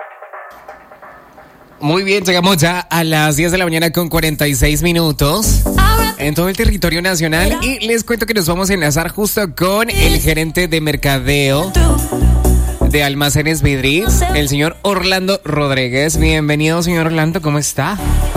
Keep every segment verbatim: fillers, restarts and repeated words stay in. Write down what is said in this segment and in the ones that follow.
Muy bien, llegamos ya a las diez de la mañana con cuarenta y seis minutos en todo el territorio nacional y les cuento que nos vamos a enlazar justo con el gerente de mercadeo de Almacenes Vidrí, el señor Orlando Rodríguez. Bienvenido, señor Orlando, ¿cómo está?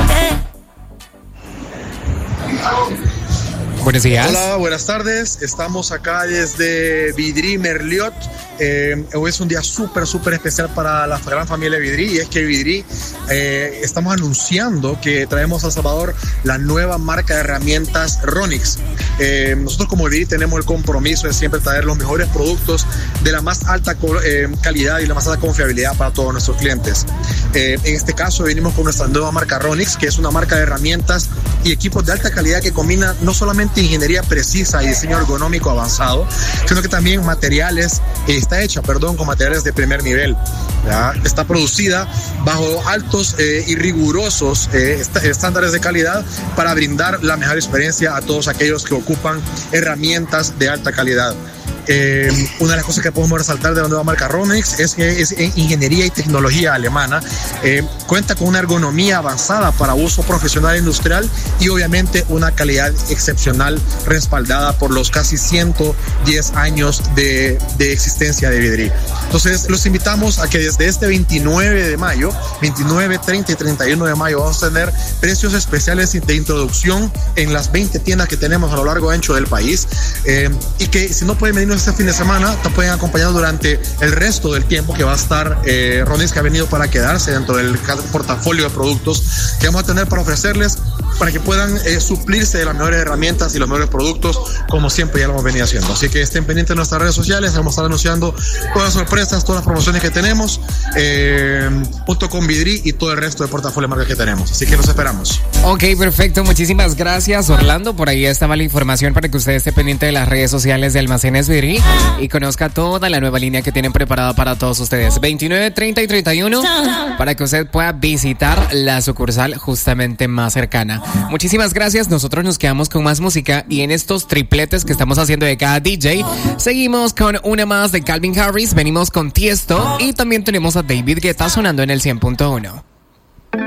Buenos días. Hola, buenas tardes. Estamos acá desde Vidrí, Merliot. Eh, hoy es un día súper, súper especial para la gran familia Vidrí, y es que Vidrí eh, estamos anunciando que traemos a El Salvador la nueva marca de herramientas Ronix. Eh, nosotros como Vidrí tenemos el compromiso de siempre traer los mejores productos de la más alta eh, calidad y la más alta confiabilidad para todos nuestros clientes. Eh, en este caso venimos con nuestra nueva marca Ronix, que es una marca de herramientas y equipos de alta calidad que combina no solamente ingeniería precisa y diseño ergonómico avanzado, sino que también materiales, eh, está hecha, perdón, con materiales de primer nivel. ¿Ya? Está producida bajo altos eh, y rigurosos eh, est- estándares de calidad para brindar la mejor experiencia a todos aquellos que ocupan herramientas de alta calidad. Eh, una de las cosas que podemos resaltar de la nueva marca Ronix es que es ingeniería y tecnología alemana, eh, cuenta con una ergonomía avanzada para uso profesional e industrial y obviamente una calidad excepcional respaldada por los casi ciento diez años de, de existencia de Vidrí. Entonces los invitamos a que desde este veintinueve de mayo, veintinueve, treinta y treinta y uno de mayo vamos a tener precios especiales de introducción en las veinte tiendas que tenemos a lo largo y ancho del país, eh, y que si no pueden venir este fin de semana, te pueden acompañar durante el resto del tiempo que va a estar eh, Ronix, que ha venido para quedarse dentro del portafolio de productos que vamos a tener para ofrecerles, para que puedan eh, suplirse de las mejores herramientas y los mejores productos, como siempre ya lo hemos venido haciendo. Así que estén pendientes de nuestras redes sociales, vamos a estar anunciando todas las sorpresas, todas las promociones que tenemos, eh, junto con Vidrí y todo el resto del portafolio de marcas que tenemos. Así que los esperamos. Ok, perfecto. Muchísimas gracias, Orlando. Por ahí estaba la información para que usted esté pendiente de las redes sociales de Almacenes Vidrí y conozca toda la nueva línea que tienen preparada para todos ustedes. veintinueve, treinta y treinta y uno para que usted pueda visitar la sucursal justamente más cercana. Muchísimas gracias. Nosotros nos quedamos con más música y en estos tripletes que estamos haciendo de cada D J, seguimos con una más de Calvin Harris, venimos con Tiesto y también tenemos a David Guetta sonando en el cien punto uno.